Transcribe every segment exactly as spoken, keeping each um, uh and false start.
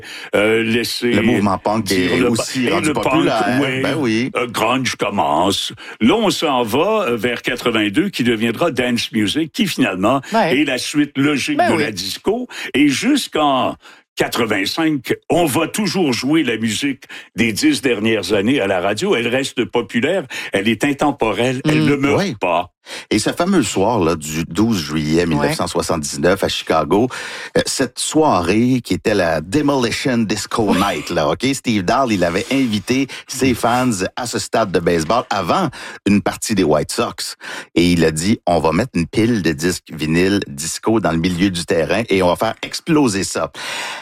Euh, laisser le mouvement punk est le, aussi et rendu le populaire. Punk, oui, ben oui. Euh, grunge commence. Là, on s'en va euh, vers quatre-vingt-deux, qui deviendra dance music, qui finalement ouais. est la suite logique ben de oui. la disco. Et jusqu'en quatre-vingt-cinq, on va toujours jouer la musique des dix dernières années à la radio. Elle reste populaire, elle est intemporelle, elle mmh, ne meurt oui. pas. Et ce fameux soir là du douze juillet mille neuf cent soixante-dix-neuf ouais. à Chicago, euh, cette soirée qui était la Demolition Disco Night, là, ok, Steve Dahl, il avait invité ses fans à ce stade de baseball avant une partie des White Sox, et il a dit on va mettre une pile de disques vinyles disco dans le milieu du terrain et on va faire exploser ça.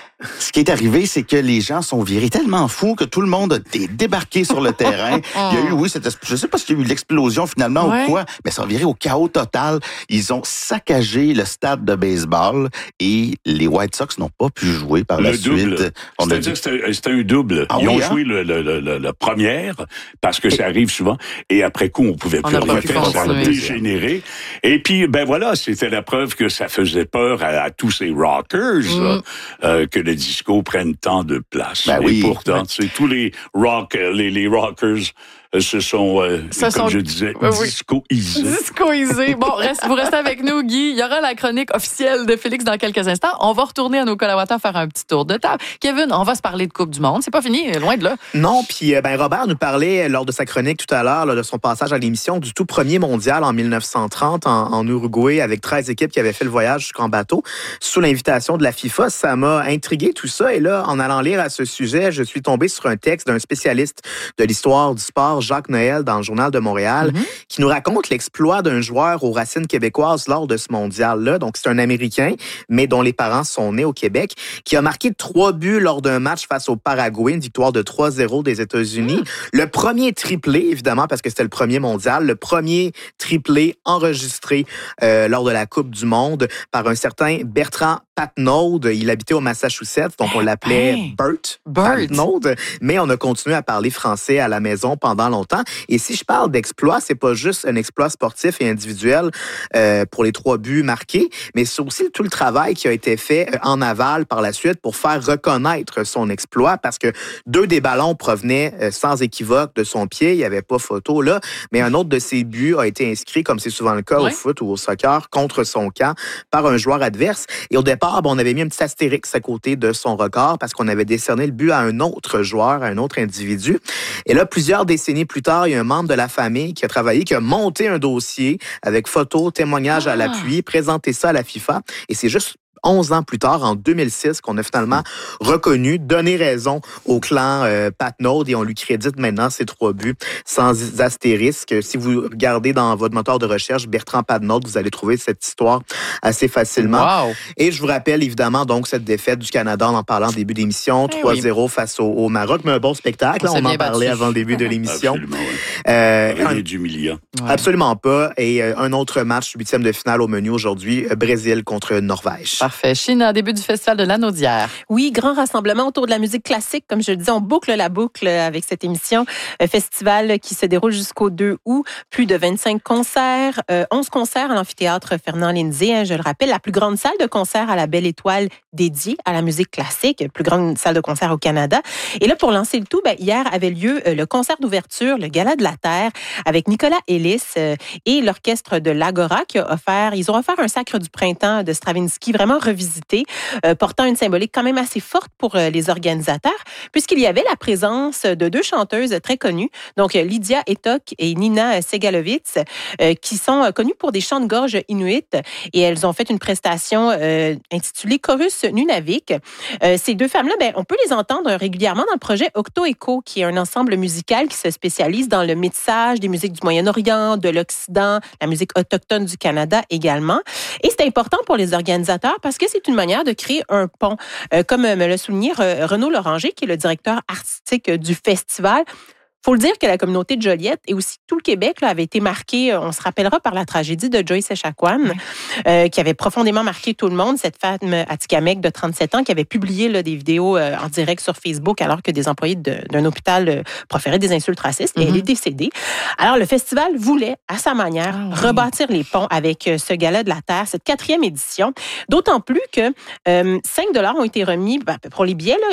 Ce qui est arrivé, c'est que les gens sont virés tellement fous que tout le monde a débarqué sur le terrain. Il y a eu, oui, cette, je sais pas s'il y a eu l'explosion finalement ouais. ou quoi, mais ça a viré au chaos total. Ils ont saccagé le stade de baseball et les White Sox n'ont pas pu jouer par le la double. suite. On C'est-à-dire que c'était, c'était un double. Ah Ils oui, ont hein? joué le, le, le, le, la première, parce que ça arrive souvent, et après coup, on pouvait plus refaire, ça a dégénéré. Et puis, ben voilà, c'était la preuve que ça faisait peur à, à tous ces rockers, mm. là, euh, que le disco prenne tant de place. Ben et oui. pourtant, tu sais, tous les rock, les, les rockers euh, se sont, euh, comme sont... je disais, oui, oui. discoisés. Discoisés. Bon, reste, vous restez avec nous, Guy. Il y aura la chronique officielle de Félix dans quelques instants. On va retourner à nos collaborateurs faire un petit tour de table. Kevin, on va se parler de Coupe du Monde. C'est pas fini, loin de là. Non, puis ben Robert nous parlait lors de sa chronique tout à l'heure, là, de son passage à l'émission, du tout premier mondial en mille neuf cent trente en, en Uruguay, avec treize équipes qui avaient fait le voyage jusqu'en bateau, sous l'invitation de la FIFA. Ça m'a intrigué tout ça. Et là, en allant lire à ce sujet, je suis tombé sur un texte d'un spécialiste de l'histoire du sport, Jacques Noël, dans le Journal de Montréal, mm-hmm. qui nous raconte l'exploit d'un joueur aux racines québécoises lors de ce mondial-là. Donc, c'est un Américain, mais dont les parents sont nés au Québec, qui a marqué trois buts lors d'un match face au Paraguay, une victoire de trois zéro des États-Unis. Mm. Le premier triplé, évidemment, parce que c'était le premier mondial, le premier triplé enregistré euh, lors de la Coupe du Monde par un certain Bertrand Patnaud. Il habitait au Massachusetts, donc on l'appelait hey, Bert, Bert Patnaud, mais on a continué à parler français à la maison pendant longtemps. Et si je parle d'exploit, c'est pas juste un exploit sportif et individuel euh, pour les trois buts marqués, mais c'est aussi tout le travail qui a été fait en aval par la suite pour faire reconnaître son exploit, parce que deux des ballons provenaient euh, sans équivoque de son pied, il n'y avait pas photo là, mais un autre de ses buts a été inscrit, comme c'est souvent le cas ouais. au foot ou au soccer, contre son camp par un joueur adverse. Et au départ, bon, on avait mis un petit astérix à côté de son record parce qu'on avait décerné le but à un autre joueur, à un autre individu. Et là, plusieurs décennies plus tard, il y a un membre de la famille qui a travaillé, qui a monté un dossier avec photos, témoignages ah. à l'appui, présenté ça à la FIFA. Et c'est juste onze ans plus tard, en deux mille six, qu'on a finalement reconnu, donné raison au clan euh, Patnaud, et on lui crédite maintenant ses trois buts sans astérisque. Si vous regardez dans votre moteur de recherche Bertrand Patnaud, vous allez trouver cette histoire assez facilement. Wow. Et je vous rappelle évidemment donc cette défaite du Canada, en en parlant au début d'émission, hey, trois zéro oui. face au, au Maroc, mais un bon spectacle. On, on en parlait battu. avant le début de l'émission. Absolument, oui. Euh, Rien un... d'humiliant. Ouais. Absolument pas. Et euh, un autre match, huitième de finale au menu aujourd'hui, Brésil contre Norvège. Parfait. Chine, début du festival de l'Anaudière. Oui, grand rassemblement autour de la musique classique. Comme je le disais, on boucle la boucle avec cette émission. Un festival qui se déroule jusqu'au deux août. Plus de vingt-cinq concerts, euh, onze concerts à l'amphithéâtre Fernand Lindsay. Hein, je le rappelle, la plus grande salle de concert à la Belle Étoile dédiée à la musique classique. Plus grande salle de concert au Canada. Et là, pour lancer le tout, ben, hier avait lieu euh, le concert d'ouverture, le Gala de la Terre, avec Nicolas Ellis euh, et l'orchestre de l'Agora qui a offert, ils ont offert un Sacre du printemps de Stravinsky, vraiment revisité, euh, portant une symbolique quand même assez forte pour euh, les organisateurs, puisqu'il y avait la présence de deux chanteuses très connues, donc Lydia Etok et Nina Segalovitz, euh, qui sont euh, connues pour des chants de gorge inuits, et elles ont fait une prestation euh, intitulée Chorus Nunavik. Euh, ces deux femmes-là, ben, on peut les entendre régulièrement dans le projet Octo Echo, qui est un ensemble musical qui se spécialise dans le métissage des musiques du Moyen-Orient, de l'Occident, la musique autochtone du Canada également. Et c'est important pour les organisateurs parce que c'est une manière de créer un pont. Euh, comme me l'a souligné Renaud Loranger, qui est le directeur artistique du festival. Faut le dire que la communauté de Joliette et aussi tout le Québec là, avait été marquée, on se rappellera, par la tragédie de Joyce Echaquan, oui. euh, qui avait profondément marqué tout le monde, cette femme atikamekw de trente-sept ans qui avait publié là, des vidéos euh, en direct sur Facebook alors que des employés de, d'un hôpital euh, proféraient des insultes racistes, mm-hmm. et elle est décédée. Alors, le festival voulait, à sa manière, oh, oui. rebâtir les ponts avec euh, ce Gala de la Terre, cette quatrième édition, d'autant plus que euh, cinq dollars ont été remis ben, pour les billets, là,